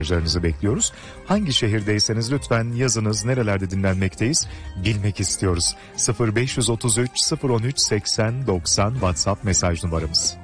mesajlarınızı bekliyoruz. Hangi şehirdeyseniz lütfen yazınız, nerelerde dinlenmekteyiz bilmek istiyoruz. 0533 013 80 90 WhatsApp mesaj numaramız.